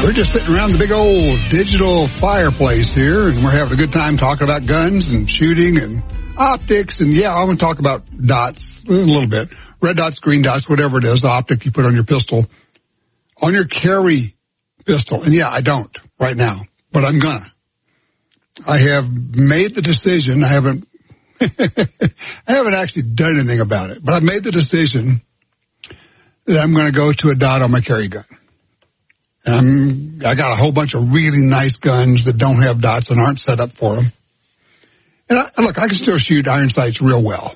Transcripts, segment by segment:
We're just sitting around the big old digital fireplace here, and we're having a good time talking about guns and shooting and optics. And yeah, I want to talk about dots a little bit. Red dots, green dots, whatever it is, the optic you put on your pistol, on your carry pistol. And yeah, I don't right now, but I'm gonna. I have made the decision. I haven't actually done anything about it, but I've made the decision that I'm going to go to a dot on my carry gun. I got a whole bunch of really nice guns that don't have dots and aren't set up for them. And look, I can still shoot iron sights real well.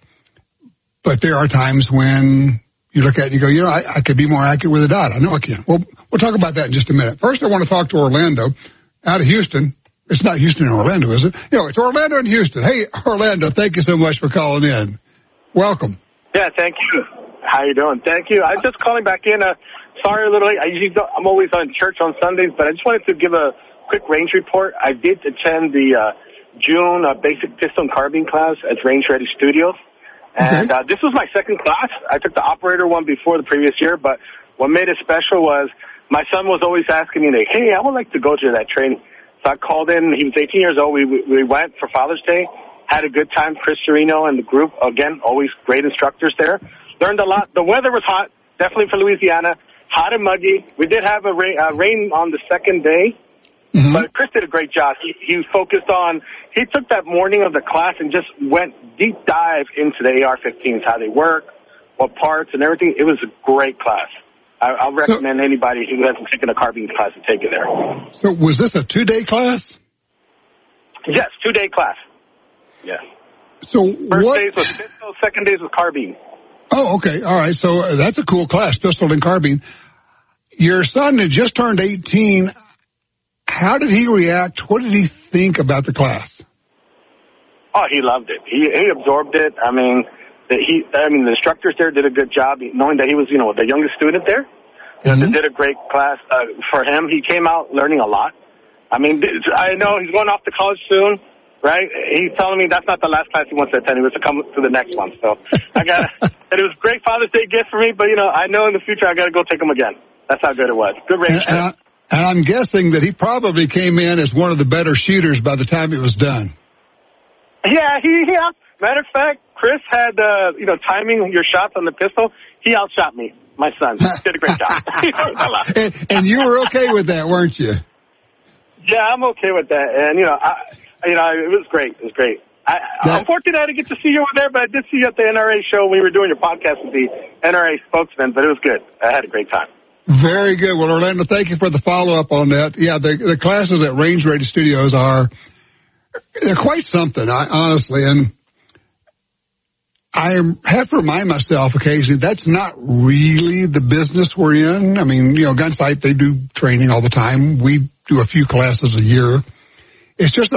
But there are times when you look at it and you go, I could be more accurate with a dot. I know I can. Well, we'll talk about that in just a minute. First, I want to talk to Orlando out of Houston. It's not Houston and Orlando, is it? It's Orlando and Houston. Hey, Orlando, thank you so much for calling in. Welcome. Yeah, thank you. How you doing? Thank you. I'm just calling back in. Sorry a little late. I'm always on church on Sundays, but I just wanted to give a quick range report. I did attend the June basic pistol and carbine class at Range Ready Studios. And this was my second class. I took the operator one before the previous year, but what made it special was my son was always asking me, like, hey, I would like to go to that training. So I called in. He was 18 years old. We went for Father's Day, had a good time. Chris Serino and the group, again, always great instructors there. Learned a lot. The weather was hot, definitely for Louisiana. Hot and muggy. We did have a rain on the second day, but Chris did a great job. He focused on, he took that morning of the class and just went deep dive into the AR-15s, how they work, what parts and everything. It was a great class. I'll recommend anybody who hasn't taken a carbine class to take it there. So was this a 2-day class? Yes, 2-day class. Yeah. So First days was pistol, second days was carbine. Oh, okay. All right. So that's a cool class, pistol and carbine. Your son had just turned 18. How did he react? What did he think about the class? Oh, he loved it. He absorbed it. I mean, the instructors there did a good job, knowing that he was, the youngest student there. They did a great class for him. He came out learning a lot. I mean, I know he's going off to college soon. Right? He's telling me that's not the last class he wants to attend. He wants to come to the next one. So and it was a great Father's Day gift for me, but, I know in the future I got to go take him again. That's how good it was. Good range. And I'm guessing that he probably came in as one of the better shooters by the time it was done. Yeah, matter of fact, Chris had, timing your shots on the pistol. He outshot me. My son did a great job. and you were okay with that, weren't you? Yeah, I'm okay with that. And, it was great. It was great. Unfortunately, I didn't get to see you over there, but I did see you at the NRA show when we were doing your podcast with the NRA spokesman, but it was good. I had a great time. Very good. Well, Orlando, thank you for the follow-up on that. Yeah, the classes at Range Ready Studios they're quite something, honestly, and I have to remind myself occasionally that's not really the business we're in. I mean, Gunsight, they do training all the time. We do a few classes a year. It's just